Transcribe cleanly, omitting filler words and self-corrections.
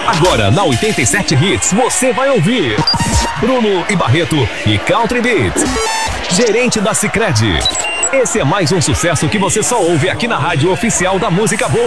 Agora, na 87 Hits, você vai ouvir Bruno e Barreto e Country Beats. Gerente da Sicredi. Esse é mais um sucesso que você só ouve aqui na rádio oficial da Música Boa.